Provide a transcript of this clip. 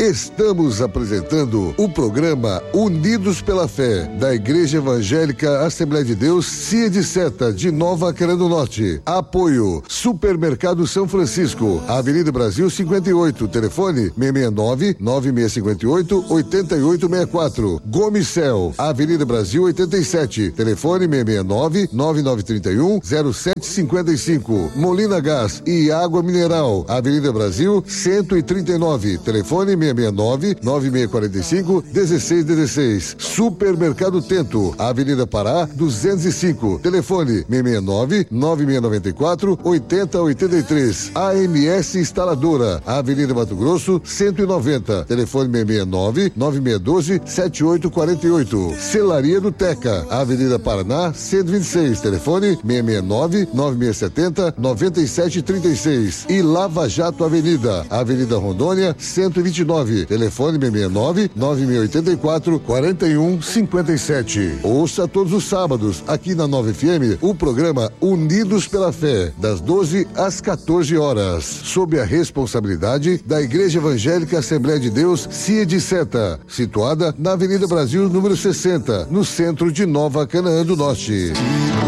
Estamos apresentando o programa Unidos pela Fé, da Igreja Evangélica Assembleia de Deus, Cia de Seta, de Nova Canaã do Norte. Apoio Supermercado São Francisco, Avenida Brasil 58, telefone 669-9658-8864. Gomicel, Avenida Brasil 87, telefone 669-9931-0755. Molina Gás e Água Mineral, Avenida Brasil 139, telefone 669-9645-1616. Supermercado Tento, Avenida Pará 205, telefone 669-9694-8083. AMS Instaladora, Avenida Mato Grosso 190, telefone 669-9612-7848. Celaria do Teca, Avenida Paraná 126, telefone 669-9670-9736. E Lava Jato Avenida, Avenida Rondônia 129, telefone 669-9684-4157. Ouça todos os sábados aqui na 9 FM o programa Unidos pela Fé, das 12 às 14 horas, sob a responsabilidade da Igreja Evangélica Assembleia de Deus, Cia de Seta, situada na Avenida Brasil número 60, no centro de Nova Canaã do Norte.